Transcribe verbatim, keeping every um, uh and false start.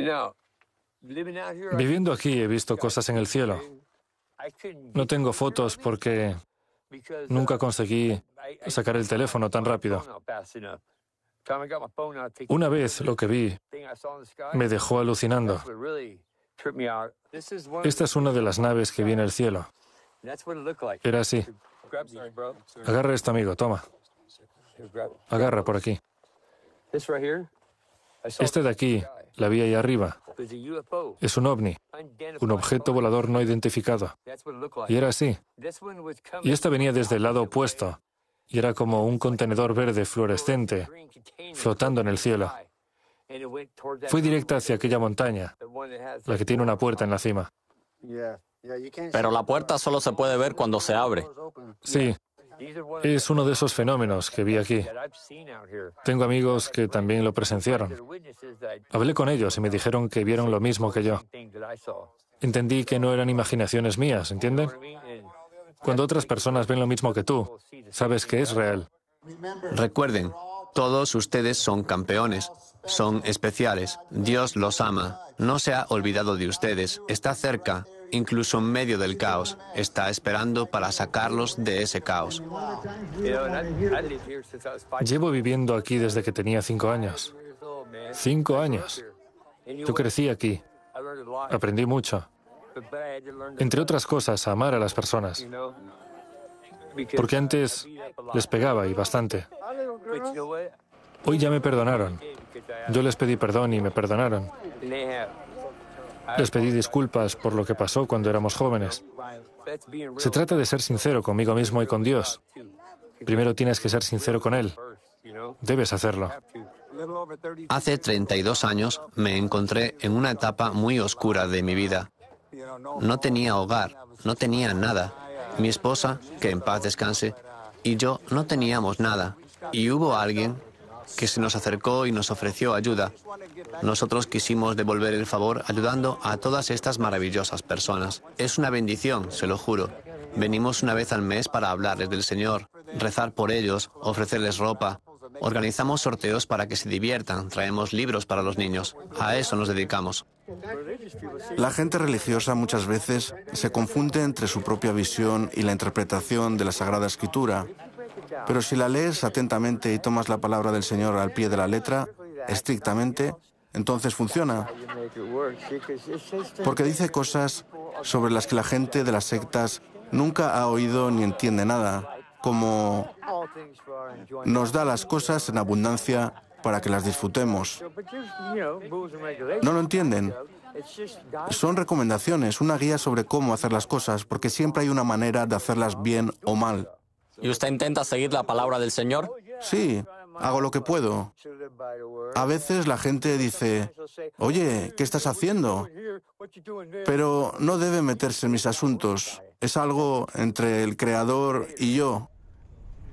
Viviendo aquí he visto cosas en el cielo. No tengo fotos porque nunca conseguí sacar el teléfono tan rápido. Una vez lo que vi me dejó alucinando. Esta es una de las naves que vi en el cielo. Era así. Agarra esto, amigo, toma. Agarra por aquí. Este de aquí, la vi ahí arriba. Es un ovni, un objeto volador no identificado. Y era así. Y esta venía desde el lado opuesto. Y era como un contenedor verde fluorescente, flotando en el cielo. Fui directa hacia aquella montaña, la que tiene una puerta en la cima. Pero la puerta solo se puede ver cuando se abre. Sí, es uno de esos fenómenos que vi aquí. Tengo amigos que también lo presenciaron. Hablé con ellos y me dijeron que vieron lo mismo que yo. Entendí que no eran imaginaciones mías, ¿entienden? Cuando otras personas ven lo mismo que tú, sabes que es real. Recuerden, todos ustedes son campeones, son especiales. Dios los ama, no se ha olvidado de ustedes, está cerca, incluso en medio del caos, está esperando para sacarlos de ese caos. Llevo viviendo aquí desde que tenía cinco años. Cinco años. Yo crecí aquí. Aprendí mucho. Entre otras cosas, a amar a las personas. Porque antes les pegaba y bastante. Hoy ya me perdonaron. Yo les pedí perdón y me perdonaron. Les pedí disculpas por lo que pasó cuando éramos jóvenes. Se trata de ser sincero conmigo mismo y con Dios. Primero tienes que ser sincero con Él. Debes hacerlo. Hace treinta y dos años me encontré en una etapa muy oscura de mi vida. No tenía hogar, no tenía nada. Mi esposa, que en paz descanse, y yo no teníamos nada. Y hubo alguien que se nos acercó y nos ofreció ayuda. Nosotros quisimos devolver el favor ayudando a todas estas maravillosas personas. Es una bendición, se lo juro. Venimos una vez al mes para hablarles del Señor, rezar por ellos, ofrecerles ropa. Organizamos sorteos para que se diviertan, traemos libros para los niños. A eso nos dedicamos. La gente religiosa muchas veces se confunde entre su propia visión y la interpretación de la Sagrada Escritura. Pero si la lees atentamente y tomas la palabra del Señor al pie de la letra, estrictamente, entonces funciona. Porque dice cosas sobre las que la gente de las sectas nunca ha oído ni entiende nada, como nos da las cosas en abundancia para que las disfrutemos. ¿No lo entienden? Son recomendaciones, una guía sobre cómo hacer las cosas, porque siempre hay una manera de hacerlas bien o mal. ¿Y usted intenta seguir la palabra del Señor? Sí, hago lo que puedo. A veces la gente dice, oye, ¿qué estás haciendo? Pero no debe meterse en mis asuntos. Es algo entre el Creador y yo.